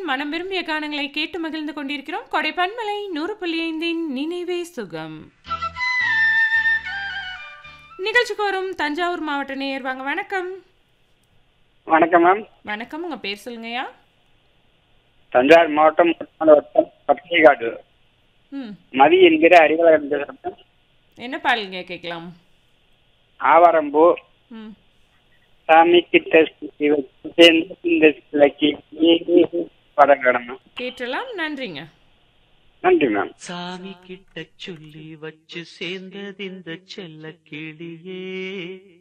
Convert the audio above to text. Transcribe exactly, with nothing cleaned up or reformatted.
மனம் விரும்பிய கானங்களை கேட்டு மகிழ்ந்து கொண்டிருக்கிறோம். கொடை பன்மலை நூறு புள்ளி ஐந்தின் நினைவே சுகம் நிகழ்ச்சிக்கு வரும் தஞ்சாவூர் மாவட்ட நேயர் வாங்க. வணக்கம். வணக்கம் மேம். வணக்கம், உங்க பேர் சொல்லுங்கய்யா. தஞ்சாவூர் மாவட்டம் வட்டம் பட்டிகாடு ம் மதி என்கிற அறிவலகம் பேசுறேன். என்ன பாடலுங்க கேட்கலாம்? ஆவாரம்பூ ம் சாமி கிட்ட சுத்தி வச்சு சேர்ந்து இந்த சிலைக்கு படம் கடமை. கேட்டலாம். நன்றிங்க. நன்றி மேம். சாமி கிட்ட சொல்லி வச்சு சேர்ந்தது இந்த செல்ல கிளியே